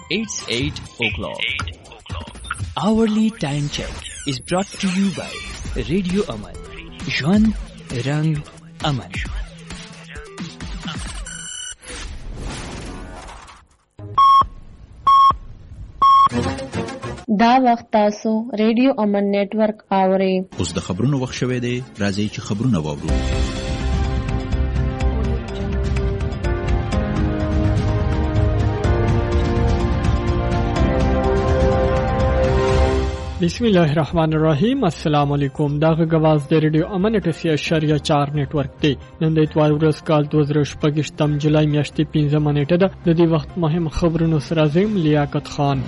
It's 8 o'clock. Hourly time check is brought to you by Radio Aman. Jwan Rang Aman. دا وخت تاسو ریډیو امن نیټورک اورئ. اوس د خبرونو وخت شوی دی. راځئ چې خبرونه واورو. بسم الله الرحمن الرحیم. السلام علیکم. دا غواز د ریډیو امن 88.4 نیټورک دی. نن د اتوار ورځ کال 2025 جولای میاشتې 15 نیټه ده. د دې وخت مهم خبرونو سره زم لیاقت خان.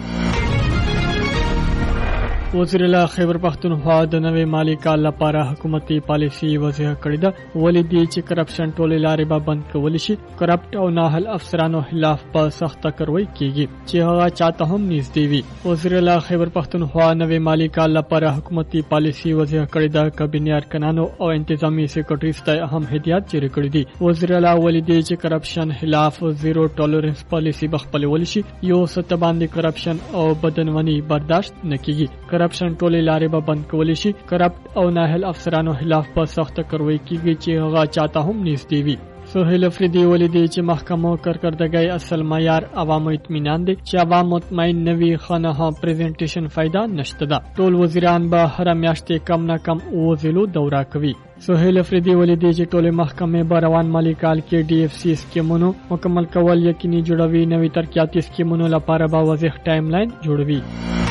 وزیر اعلی خیبر پختونخوا د نوې مالی کال لپاره حکومتي پالیسي وضع کړې ده. ولې دي چې کرپشن ټولې لارې به بند کول شي. کرپټ او نااهل افسرانو خلاف په سخته کاروایی کیږي چې هغه چاته هم نږدې وي. وزیر اعلی خیبر پختونخوا نوې مالی کال لپاره حکومتي پالیسي وضع کړې ده. کابینه ارکانانو او انتظامی سیکریټریز ته اهم هدایت جاری کړې دي. وزیر اعلی ولې دي چې کرپشن خلاف زیرو ټالرنس پالیسي بخپلول شي. یو ست باندې کرپشن او بدنونی برداشت نکېږي. کرپشن ټولې لارې به بند کول شي. کرپټ او نااهل افسرانو خلاف په سخته کاروایی کیږي چې هغه چاته هم نږدې وي. سهیل افریدی ولیدي چې محکمو کارکردګۍ اصل معیار عوامو اطمینان دي. چې عوام مطمئن نوي خانه پریزنټیشن فائدہ نشته ده. ټول وزیران به هر میاشتې کم نه کم وزلو دوره کوي. سهیل افریدی ولیدي چې ټول محکمې به روان مالی کال کې ډي اف سی سکیمونو مکمل کول یقیني جوړوي. نوي ترقیاتي سکیمونو لپاره به واضح ټایم لاین جوړوي.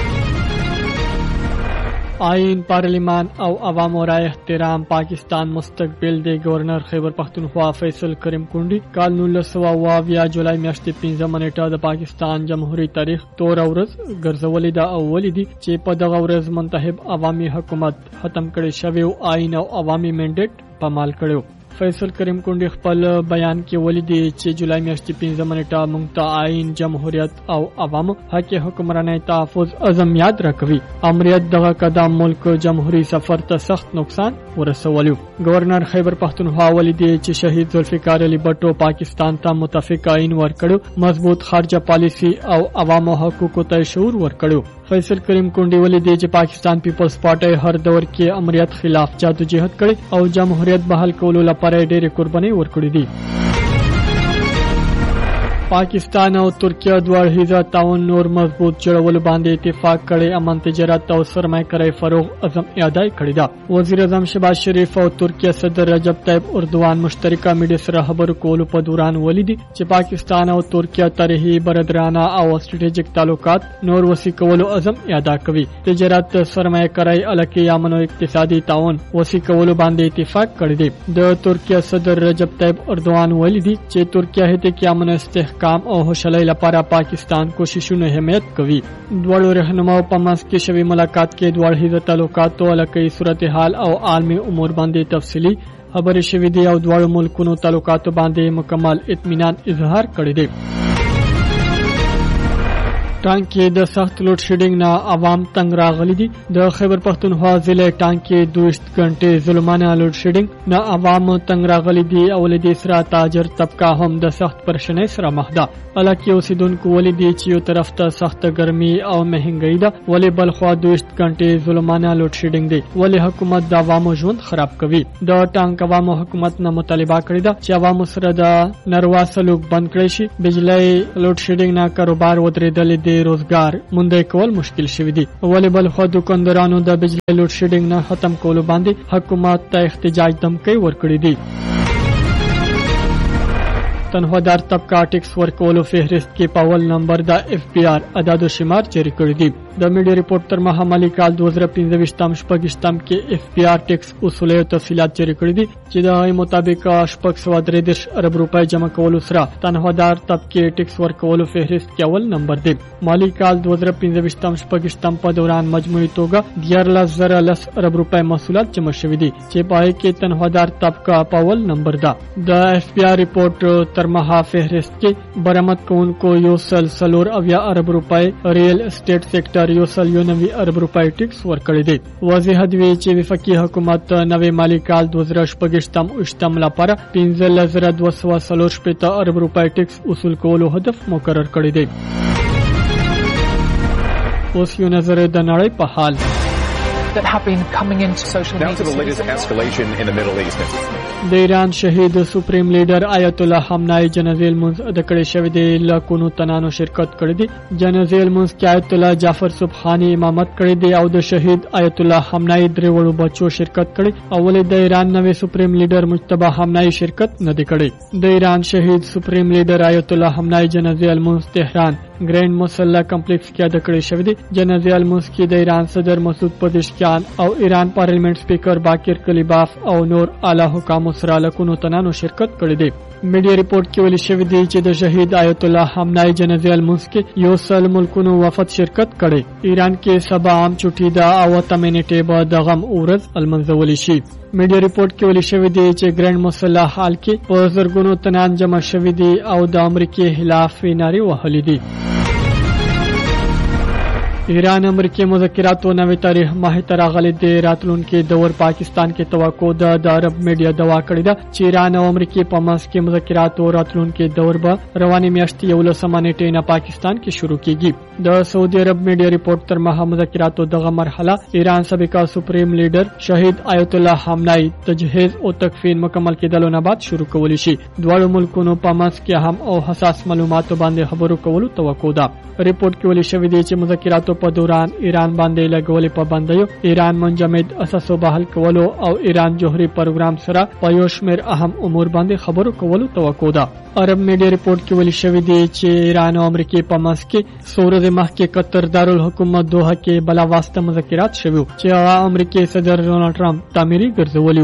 آئین، پارلیمان او عوامو رائے احترام پاکستان مستقبل دی. گورنر خیبر پختونخوا فیصل کریم کونډي کال 1922 جولای میاشتې 15 نیټه د پاکستان جمهوریت تاریخ تور ورځ ګرځولې ده او ولیدي چې په دغه ورځ منتخب عوامي حکومت ختم کړي شوی او آئین او عوامي منډیټ پامال کړو. فیصل کریم کونډي خپل بیان کې ولیدي چې جولای میاشتې 15 نیټه موږ ته آئین، جمهوریت او عوامو حق حکمرانۍ تحفظ اعظم یاد راکوي. امریت دغه قدم ملک جمهوریت سفر ته سخت نقصان ورسولیو. گورنر خیبر پختونخوا ولیدي چې شهید ذوالفقار علي بټو پاکستان ته متفق آئین ورکړو، مضبوط خارجه پالیسی او عوامو حقوقو ته شعور ورکړو. فیصل کریم کونډي ولیدي چې پاکستان پیپلز پارټي هر دور کې امریت خلاف جدوجہد کړي او جمهوریت بحال کولو لپاره ډېرې قربانۍ ورکړې دي. پاکستان او ترکیه دواړه تعاون نور مضبوط جوړولو باندې اتفاق کړي. امن، تجارت او سرمایه‌کاري فروغ عزم اعادای کړی دا. وزیر اعظم شهباز شریف او ترکیه صدر رجب طیب اردوان مشترکه میډیا سره خبرو کولو په دوران ولیدي چې پاکستان او ترکیه تاریخي برادرانه او استراتیژیک تعلقات نور وسیع کولو عزم اعاده کوي. تجارت، سرمایه‌کاري، الکه یمن او اقتصادي تعاون وسیع کولو باندې اتفاق کړی دی. د ترکیه صدر رجب طیب اردوان ولیدي چې ترکیه هته کې امن کام او خوشحالۍ لپاره پاکستان کوششونه حمایت کوي. دوړو رهنماو په منځ کې شوی ملاقات کې دوړو تعلقاتو الکه صورتحال او عالمي امور باندې تفصیلی خبرې شوې دي او دوړو ملکونو تعلقاتو باندې مکمل اطمینان اظهار کړی دی. ټانکې د سخت لوډ شیډینګ نه عوام تنگ راغلي دي. د خیبر پختونخوا ضلع ټانکې 2 غنټې ظلمانه لوډ شیډینګ نه عوام تنگ راغلي دي او له دې سره تاجر طبقه هم د سخت پریشانۍ سره مخ ده. الکه اوسیدونکو ولیدي چې یو طرف ته سخت ګرمي او مهنګي ده، ولې بل خوا 2 غنټې ظلمانه لوډ شیډینګ دی. ولې حکومت د عوامو ژوند خراب کوي. د ټانک عوامو حکومت نه مطالبه کړې ده چې عوامو سره د ناروا سلوک بند کړي شي. بجلی لوډ شیډینګ نه کاروبار ودرېدل دي، روزګار موندل کول مشکل شوی دی. ولې بل خو دکاندارانو د بجلی لوډ شیډینګ نه ختم کولو باندې حکومت ته احتجاج دمکې ورکړې دي. تنخوادار طبقه ټیکس ورکولو فهرست کې په اول نمبر د اف پی آر اعداد و شمار جاری کړی دی. د میډیا ریپورت تر مهال مالی کال 2015 کې اف پی آر ټیکس اصول او تفصیلات جاری کړی دي چې د مطابق 633 ارب روپۍ جمع کولو سره تنخوادار طبقه ټیکس ورکولو فهرست کې اول نمبر دی. مالی کال 2015 په دوران مجموعي توګه 14010 ارب روپۍ محصولات جمع شوي دي چې پای کې تنخوادار طبقه په اول نمبر ده. د اف پی آر ریپورت تر مهال فهرست کې برآمد کوونکو 140 ارب روپۍ، ریل اسټیټ سېکټر 190 ارب روپۍ ټیکس ورکړی دی. واضح دی چې وفاقي حکومت نوې مالی کال 2015 لپاره 15240 ارب روپۍ ټیکس اصول کولو هدف مقرر کړی دی. اوس یو نظر د نړۍ په حال that have been coming into social media. Now to the latest escalation in the Middle East. د ایران شهید سپریم لیډر آیت الله خامنه‌ای جنازې لمونځ ادا کړی شوی دی. لکونو تنانو شرکت کړی دی. جنازې لمونځ کې آیت الله جعفر سبحانی امامت کړی دی او د شهید آیت الله خامنه‌ای درې وړو بچو شرکت کړی. اول د ایران نوې سپریم لیډر مجتبی خامنه‌ای شرکت نه دی کړی. د ایران شهید سپریم لیډر آیت الله خامنه‌ای جنازې لمونځ تهران ګرینډ مسلح کمپلیکس کې ادا کړی شوی دی. جنازې لمونځ کې د ایران صدر مسعود پزشکیان او ایران پارلیمنت سپیکر باقر کلیباف او نور اعلی حکام سره لکونو تنانو شرکت کړی دی. میډیا ریپورت کې ویل شوی دی چې د شهید آیت الله خامنه‌ای جنازې لمونځ کې یو سل ملکونو وفد شرکت کړي. ایران کې سبا عام چټي ده او 8 منټې به د غم ورځ المنځول شي. میډیا ریپورت کې ویل شوی دی چې ګرینډ مسلح حال کې په زرګونو تنان جمع شوی دي او د امریکای خلاف نارې وهلې دي. ایران امریکای مذاکراتو نوې تاریخ ماه ته راغلي دی. راتلونکي دور پاکستان کې توقع ده. د عرب میډیا دوا کړې ده چې ایران او امریکای په منځ کې مذاکراتو راتلونکي دور به روانې میاشتې 11 نیټې نه پاکستان کې شروع کیږي. د سعودي عرب میډیا ریپورت تر مها مذاکراتو دغه مرحله ایران سابقه سپریم لیډر شهید آیت الله خامنه‌ای تجهیز او تکفین مکمل کېدلو نه بعد شروع کولی شي. دواړو ملکونو په منځ کې اهم او حساس معلوماتو باندې خبرو کولو توقع ده. ریپورت کې ویل شوی دی چې مذاکراتو په دوران ایران باندې لګولې پابندیو، ایران منجمد اساسو بحال کولو او ایران جوهري پروګرام سره په یو شمېر اهم امور باندې خبرو کولو توقع ده. عرب میډیا ریپورت کې ویل شوی دی چې ایران او امریکای په منځ کې سورز مخکې قطر دارالحکومت دوحه کې بلا واسطه مذاکرات شوي چې هغه امریکای صدر ډونالډ ټرمپ تعمیري ګرځولي.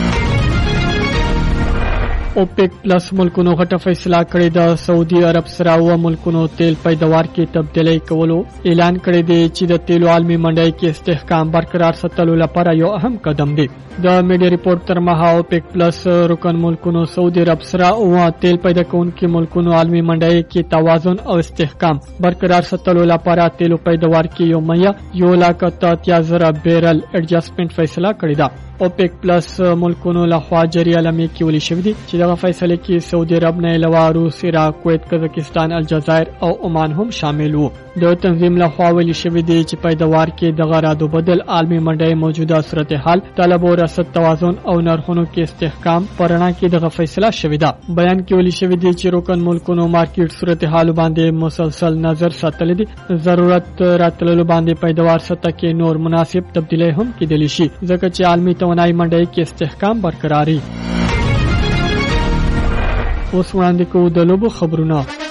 اوپیک پلس ملکونو غټه فیصله کړې ده. سعودي عرب سره او ملکونو تیل پیداوار کې تبدیلی کولو اعلان کړی دی چې د تیلو عالمي منډۍ کې استحکام برقرار ساتلو لپاره یو اهم قدم دی. د میډیا ریپورت تر مها اوپیک پلس رکن ملکونو سعودي عرب سره او تیل پیدا کوونکي ملکونو عالمي منډۍ کې توازن او استحکام برقرار ساتلو لپاره تیلو پیداوار کې یو میا 1,83,000 بیرل ایڈجسټمنټ فیصله کړې ده. اوپیک پلس ملکونو لخوا جری عالمي کې ویل شوی دی چې دغه فیصله کې سعودي عرب نه علاوه روس، عراق، کویت، قزاقستان، الجزایر او عمان هم شامل وو. د تنظیم لخوا ویل شوی دی چې پیداوار کې د غرادو بدل عالمي منډۍ موجوده صورتحال طلب او رسد توازن او نرخونو کې استحکام پرنا کې دغه فیصله شوی ده. بیان کې ویل شوی دی چې روکن ملکونو مارکیټ صورتحال باندې مسلسل نظر ساتل دي. ضرورت راتللو باندې پیداوار سطح کې نور مناسب تبدیلی هم کېدلی شي ځکه چې عالمي توانایي منډۍ کې استحکام برقراري. اوس وړاندې کوو د لوبو خبرونه.